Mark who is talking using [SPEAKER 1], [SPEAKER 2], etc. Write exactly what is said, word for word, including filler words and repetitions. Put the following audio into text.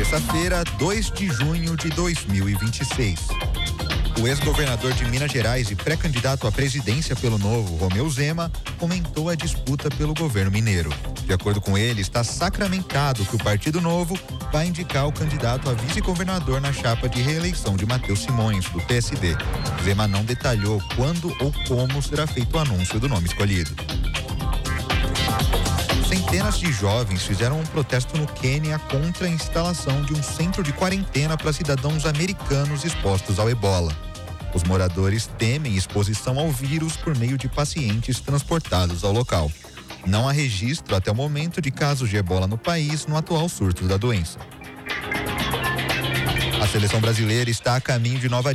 [SPEAKER 1] Terça-feira, dois de junho de dois mil e vinte e seis. O ex-governador de Minas Gerais e pré-candidato à presidência pelo Novo, Romeu Zema, comentou a disputa pelo governo mineiro. De acordo com ele, está sacramentado que o Partido Novo vai indicar o candidato a vice-governador na chapa de reeleição de Matheus Simões, do P S D. Zema não detalhou quando ou como será feito o anúncio do nome escolhido. Centenas de jovens fizeram um protesto no Quênia contra a instalação de um centro de quarentena para cidadãos americanos expostos ao ebola. Os moradores temem exposição ao vírus por meio de pacientes transportados ao local. Não há registro até o momento de casos de ebola no país no atual surto da doença. A seleção brasileira está a caminho de Nova